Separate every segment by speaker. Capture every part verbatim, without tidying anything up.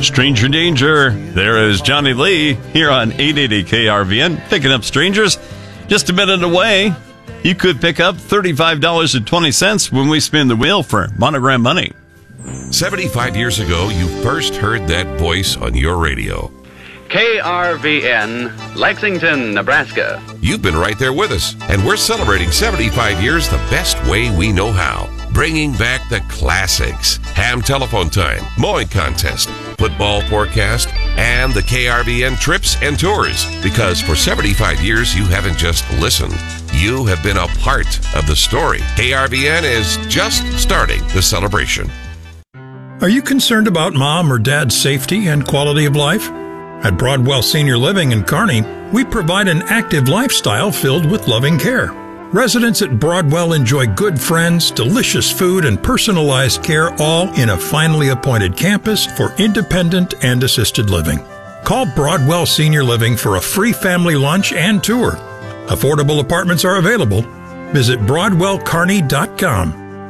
Speaker 1: Stranger danger. There is Johnny Lee here on eight eighty K R V N, picking up strangers. Just a minute away, you could pick up thirty-five dollars and twenty cents when we spin the wheel for Monogram Money.
Speaker 2: seventy-five years ago, you first heard that voice on your radio.
Speaker 3: K R V N, Lexington, Nebraska.
Speaker 2: You've been right there with us, and we're celebrating seventy-five years the best way we know how. Bringing back the classics, ham telephone time, mowing contest, football forecast, and the K R V N trips and tours. Because for seventy-five years, you haven't just listened. You have been a part of the story. K R V N is just starting the celebration.
Speaker 4: Are you concerned about mom or dad's safety and quality of life? At Broadwell Senior Living in Kearney, we provide an active lifestyle filled with loving care. Residents at Broadwell enjoy good friends, delicious food, and personalized care, all in a finely appointed campus for independent and assisted living. Call Broadwell Senior Living for a free family lunch and tour. Affordable apartments are available. Visit broadwell kearney dot com.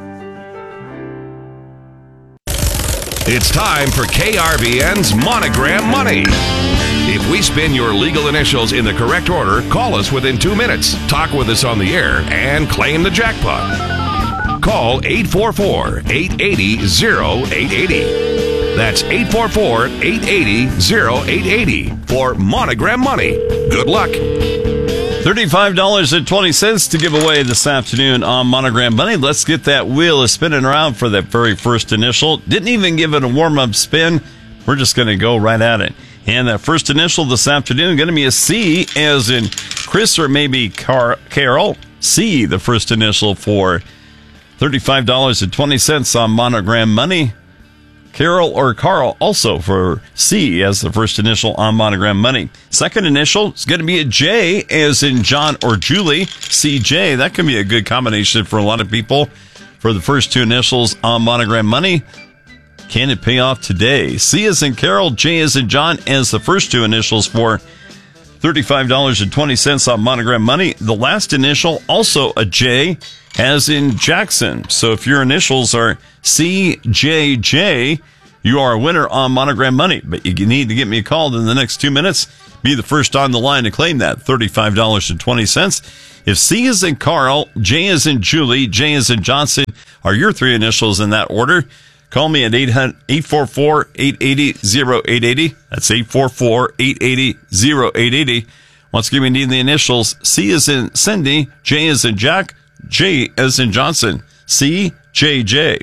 Speaker 2: It's time for K R V N's Monogram Money. If we spin your legal initials in the correct order, call us within two minutes, talk with us on the air, and claim the jackpot. Call eight four four, eight eight zero, zero eight eight zero. That's eight four four, eight eight zero, zero eight eight zero for Monogram Money. Good luck.
Speaker 1: thirty-five dollars and twenty cents to give away this afternoon on Monogram Money. Let's get that wheel spinning around for that very first initial. Didn't even give it a warm-up spin. We're just going to go right at it. And that first initial this afternoon going to be a C, as in Chris or maybe Car- Carol. C, the first initial for thirty-five dollars and twenty cents on Monogram Money. Carol or Carl also for C as the first initial on Monogram Money. Second initial is going to be a J, as in John or Julie. C J, that can be a good combination for a lot of people for the first two initials on Monogram Money. Can it pay off today? C as in Carol, J as in John as the first two initials for thirty-five dollars and twenty cents on Monogram Money. The last initial, also a J, as in Jackson. So if your initials are C J J, you are a winner on Monogram Money. But you need to get me a call in the next two minutes. Be the first on the line to claim that thirty-five dollars and twenty cents. If C is in Carl, J is in Julie, J is in Johnson are your three initials in that order, call me at eight four four, eight eight zero, zero eight eight zero. That's eight four four, eight eight zero, zero eight eight zero. Once again, we need the initials. C is in Cindy, J is in Jack, J as in Johnson. C J J.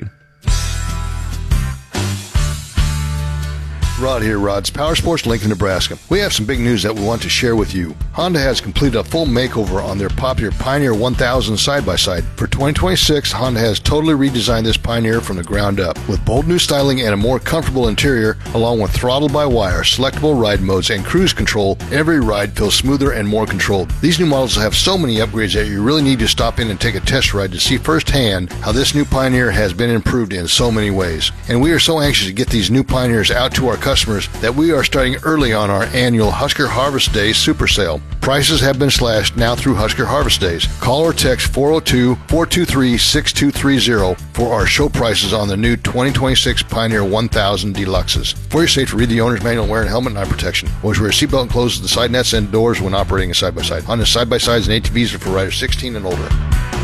Speaker 5: Rod here, Rod's Power Sports, Lincoln, Nebraska. We have some big news that we want to share with you. Honda has completed a full makeover on their popular Pioneer one thousand side-by-side. For twenty twenty-six, Honda has totally redesigned this Pioneer from the ground up. With bold new styling and a more comfortable interior, along with throttle-by-wire, selectable ride modes, and cruise control, every ride feels smoother and more controlled. These new models have so many upgrades that you really need to stop in and take a test ride to see firsthand how this new Pioneer has been improved in so many ways. And we are so anxious to get these new Pioneers out to our customers that we are starting early on our annual Husker Harvest Days Super Sale. Prices have been slashed now through Husker Harvest Days. Call or text four oh two, four two three, six two three zero for our show prices on the new twenty twenty-six Pioneer one thousand Deluxes. For your safety, read the owner's manual, wearing helmet and eye protection. Always wear a seatbelt and close the side nets and doors when operating a side-by-side. Honda side-by-sides and A T Vs are for riders sixteen and older.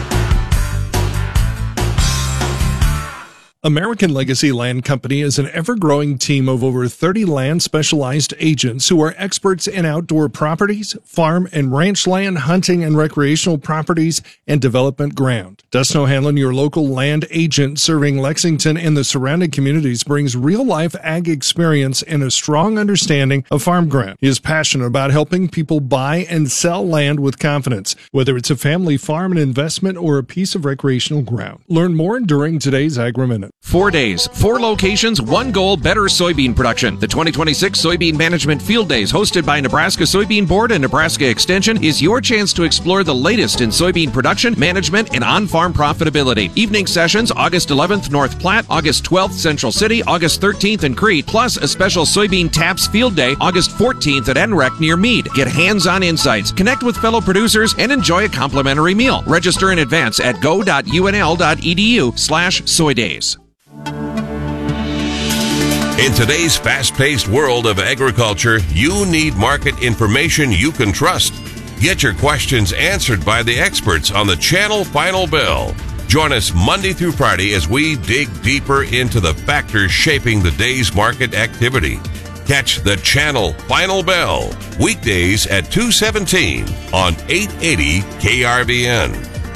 Speaker 6: American Legacy Land Company is an ever-growing team of over thirty land-specialized agents who are experts in outdoor properties, farm and ranch land, hunting and recreational properties, and development ground. Dustin O'Hanlon, your local land agent serving Lexington and the surrounding communities, brings real-life ag experience and a strong understanding of farm ground. He is passionate about helping people buy and sell land with confidence, whether it's a family farm, an investment, or a piece of recreational ground. Learn more during today's Agri-Minute.
Speaker 7: Four days, four locations, one goal, better soybean production. The twenty twenty-six Soybean Management Field Days, hosted by Nebraska Soybean Board and Nebraska Extension, is your chance to explore the latest in soybean production, management, and on-farm profitability. Evening sessions, August eleventh, North Platte, August twelfth, Central City, August thirteenth in Crete, plus a special Soybean Taps Field Day, August fourteenth at N R E C near Meade. Get hands-on insights, connect with fellow producers, and enjoy a complimentary meal. Register in advance at go dot u n l dot e d u slash soy days.
Speaker 2: In today's fast-paced world of agriculture, you need market information you can trust. Get your questions answered by the experts on the Channel Final Bell. Join us Monday through Friday as we dig deeper into the factors shaping the day's market activity. Catch the Channel Final Bell weekdays at two seventeen on eight eighty K R V N.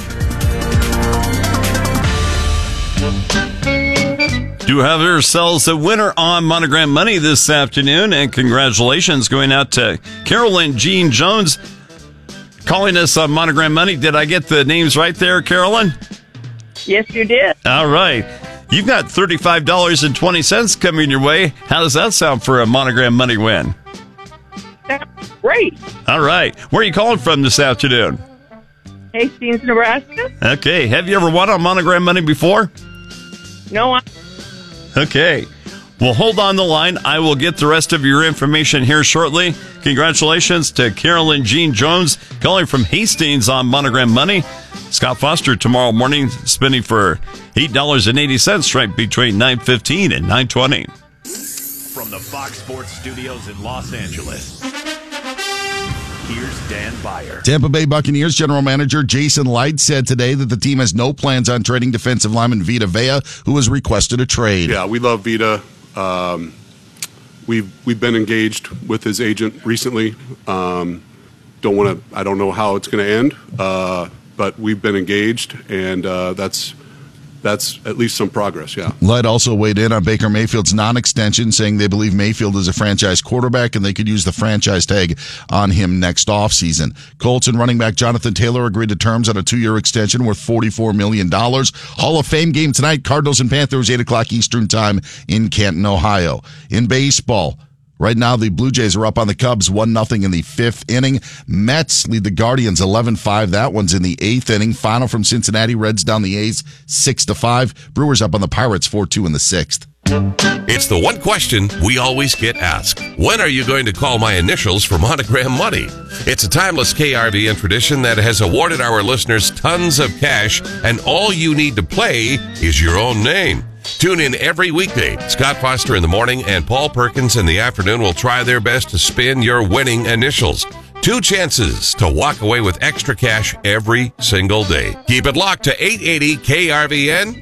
Speaker 1: Do have yourselves a winner on Monogram Money this afternoon, and congratulations going out to Carolyn Jean Jones calling us on Monogram Money. Did I get the names right there, Carolyn?
Speaker 8: Yes, you did.
Speaker 1: All right. You've got thirty-five dollars and twenty cents coming your way. How does that sound for a Monogram Money win?
Speaker 8: That's great.
Speaker 1: All right. Where are you calling from this afternoon?
Speaker 8: Hastings, Nebraska.
Speaker 1: Okay. Have you ever won on Monogram Money before?
Speaker 8: No, I...
Speaker 1: Okay. Well, hold on the line. I will get the rest of your information here shortly. Congratulations to Carolyn Jean Jones calling from Hastings on Monogram Money. Scott Foster tomorrow morning spinning for eight dollars and eighty cents right between nine fifteen and nine twenty.
Speaker 9: From the Fox Sports Studios in Los Angeles, here's Dan Beyer.
Speaker 10: Tampa Bay Buccaneers general manager Jason Light said today that the team has no plans on trading defensive lineman Vita Vea, who has requested a trade.
Speaker 11: Yeah, we love Vita. Um, we've we've been engaged with his agent recently. Um, don't want to. I don't know how it's going to end, uh, but we've been engaged, and uh, that's that's at least some progress. Yeah.
Speaker 10: Light also weighed in on Baker Mayfield's non-extension, saying they believe Mayfield is a franchise quarterback and they could use the franchise tag on him next offseason. Colts and running back Jonathan Taylor agreed to terms on a two-year extension worth forty-four million dollars. Hall of Fame game tonight, Cardinals and Panthers, eight o'clock Eastern time in Canton, Ohio. In baseball, right now, the Blue Jays are up on the Cubs one nothing in the fifth inning. Mets lead the Guardians eleven five. That one's in the eighth inning. Final from Cincinnati, Reds down the A's six to five. Brewers up on the Pirates four two in the sixth.
Speaker 2: It's the one question we always get asked. When are you going to call my initials for Monogram Money? It's a timeless K R V N tradition that has awarded our listeners tons of cash, and all you need to play is your own name. Tune in every weekday. Scott Foster in the morning and Paul Perkins in the afternoon will try their best to spin your winning initials. Two chances to walk away with extra cash every single day. Keep it locked to eight eighty K R V N.